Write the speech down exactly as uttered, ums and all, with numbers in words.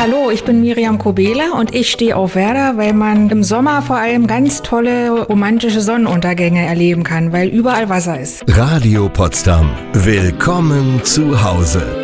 Hallo, ich bin Miriam Kobela und ich stehe auf Werder, weil man im Sommer vor allem ganz tolle romantische Sonnenuntergänge erleben kann, weil überall Wasser ist. Radio Potsdam. Willkommen zu Hause.